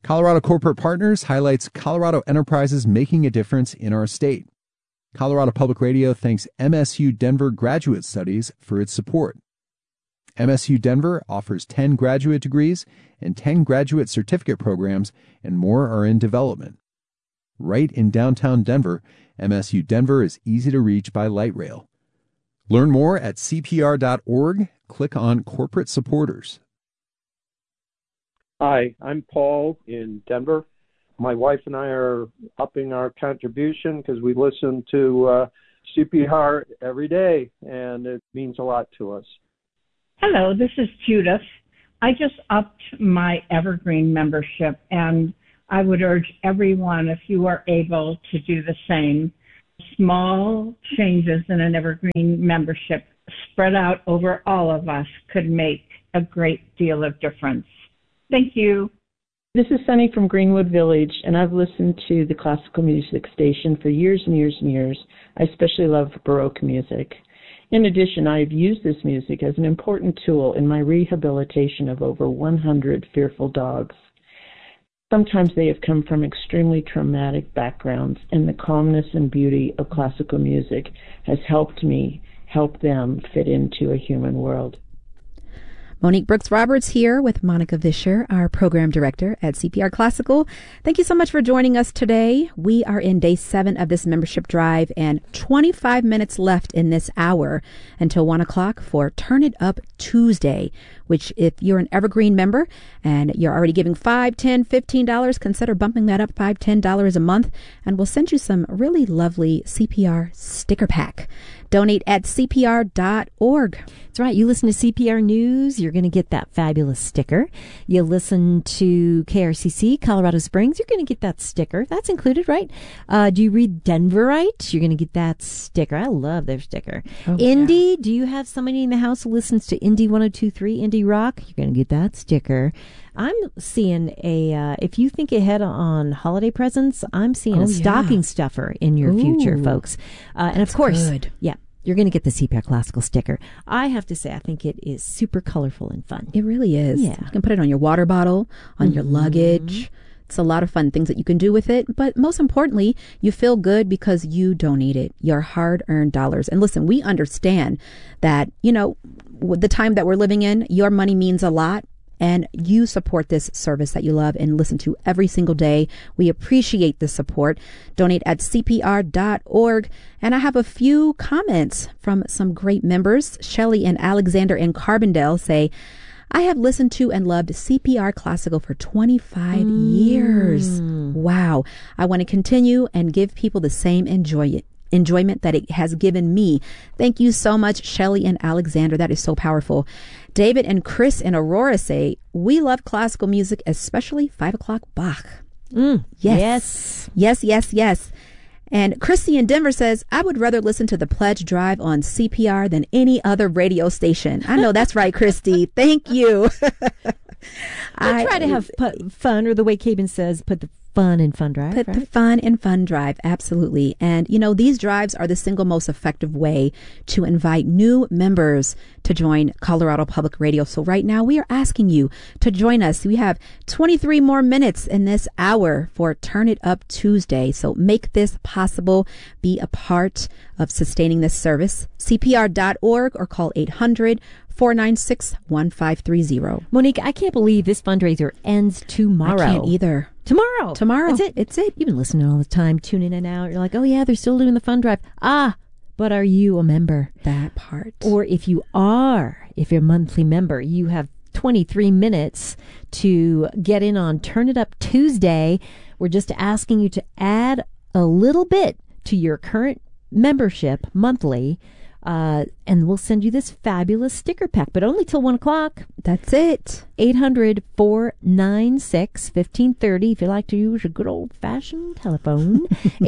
Colorado Corporate Partners highlights Colorado enterprises making a difference in our state. Colorado Public Radio thanks MSU Denver Graduate Studies for its support. MSU Denver offers 10 graduate degrees and 10 graduate certificate programs, and more are in development. Right in downtown Denver, MSU Denver is easy to reach by light rail. Learn more at cpr.org. Click on Corporate Supporters. Hi, I'm Paul in Denver. My wife and I are upping our contribution because we listen to CPR every day, and it means a lot to us. Hello, this is Judith. I just upped my Evergreen membership, and I would urge everyone, if you are able, to do the same. Small changes in an Evergreen membership spread out over all of us could make a great deal of difference. Thank you. This is Sunny from Greenwood Village, and I've listened to the classical music station for years and years and years. I especially love Baroque music. In addition, I have used this music as an important tool in my rehabilitation of over 100 fearful dogs. Sometimes they have come from extremely traumatic backgrounds, and the calmness and beauty of classical music has helped me help them fit into a human world. Monique Brooks-Roberts here with Monica Vischer, our program director at CPR Classical. Thank you so much for joining us today. We are in day 7 of this membership drive and 25 minutes left in this hour until 1 o'clock for Turn It Up Tuesday, which if you're an Evergreen member and you're already giving $5, $10, $15, consider bumping that up $5, $10 a month, and we'll send you some really lovely CPR sticker pack. Donate at CPR.org. That's right. You listen to CPR News, you're going to get that fabulous sticker. You listen to KRCC, Colorado Springs, you're going to get that sticker. That's included, right? Do you read Denverite? You're going to get that sticker. I love their sticker. Oh, Indy, do you have somebody in the house who listens to Indy 102.3, Indy Rock? You're going to get that sticker. I'm seeing if you think ahead on holiday presents, I'm seeing a stocking stuffer in your future, folks. And of course, yeah, you're going to get the CPR Classical sticker. I have to say, I think it is super colorful and fun. It really is. Yeah. You can put it on your water bottle, on your luggage. It's a lot of fun things that you can do with it. But most importantly, you feel good because you donated your hard-earned dollars. And listen, we understand that, with the time that we're living in, your money means a lot. And you support this service that you love and listen to every single day. We appreciate the support. Donate at CPR.org. And I have a few comments from some great members. Shelley and Alexander in Carbondale say, I have listened to and loved CPR Classical for 25 years. Wow. I want to continue and give people the same enjoyment that it has given me. Thank you so much, Shelley and Alexander. That is so powerful. David and Chris in Aurora say, we love classical music, especially 5 o'clock Bach. Yes. And Christy in Denver says, I would rather listen to the Pledge Drive on CPR than any other radio station. I know that's right, Christy. Thank you. I try to have fun, or the way Cabin says, put the fun in Fun Drive. Put the fun in Fun Drive, absolutely. And, these drives are the single most effective way to invite new members to join Colorado Public Radio. So right now we are asking you to join us. We have 23 more minutes in this hour for Turn It Up Tuesday. So make this possible. Be a part of sustaining this service. CPR.org or call 800-496-1530. Monique, I can't believe this fundraiser ends tomorrow. I can't either. Tomorrow. That's it. It's it. You've been listening all the time, tuning in and out. You're like, oh yeah, they're still doing the fund drive. But are you a member? That part. Or if you're a monthly member, you have 23 minutes to get in on Turn It Up Tuesday. We're just asking you to add a little bit to your current membership monthly. And we'll send you this fabulous sticker pack, but only till 1 o'clock. That's it. 800-496-1530. If you like to use a good old-fashioned telephone,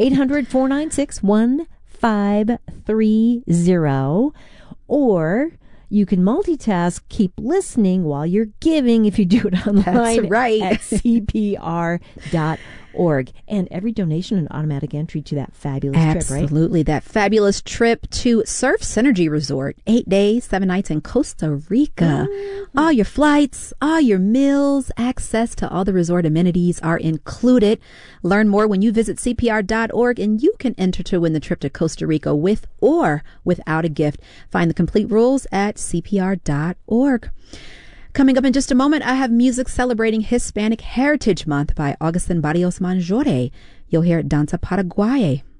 800-496-1530. Or you can multitask, keep listening while you're giving if you do it online. That's right. At CPR.org. CPR.org. And every donation an automatic entry to that fabulous trip, right? Absolutely. That fabulous trip to Surf Synergy Resort. 8 days, 7 nights in Costa Rica. All your flights, all your meals, access to all the resort amenities are included. Learn more when you visit CPR.org, and you can enter to win the trip to Costa Rica with or without a gift. Find the complete rules at CPR.org. Coming up in just a moment, I have music celebrating Hispanic Heritage Month by Augustin Barrios Manjore. You'll hear Danza Paraguaye.